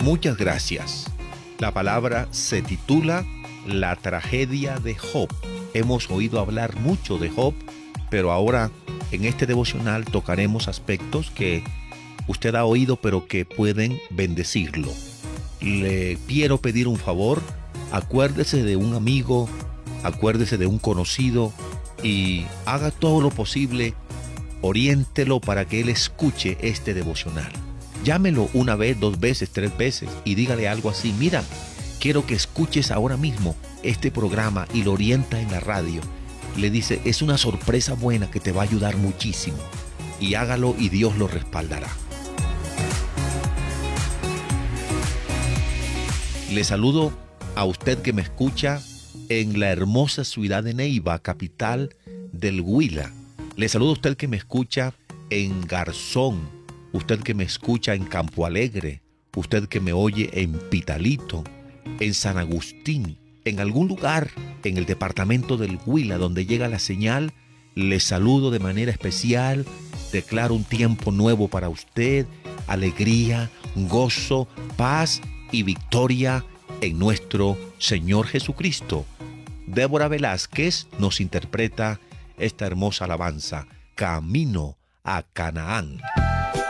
Muchas gracias. La palabra se titula La tragedia de Job. Hemos oído hablar mucho de Job, pero ahora en este devocional tocaremos aspectos que usted ha oído pero que pueden bendecirlo. Le quiero pedir un favor, acuérdese de un amigo, acuérdese de un conocido y haga todo lo posible, oriéntelo para que él escuche este devocional. Llámelo una vez, 2 veces, 3 veces y dígale algo así: mira, quiero que escuches ahora mismo este programa, y lo orienta en la radio. Le dice, es una sorpresa buena que te va a ayudar muchísimo. Y hágalo y Dios lo respaldará. Le saludo a usted que me escucha en la hermosa ciudad de Neiva, capital del Huila. Le saludo a usted que me escucha en Garzón, usted que me escucha en Campo Alegre, usted que me oye en Pitalito, en San Agustín, en algún lugar en el departamento del Huila donde llega la señal. Le saludo de manera especial, declaro un tiempo nuevo para usted, alegría, gozo, paz y victoria en nuestro Señor Jesucristo. Débora Velázquez nos interpreta esta hermosa alabanza, Camino a Canaán.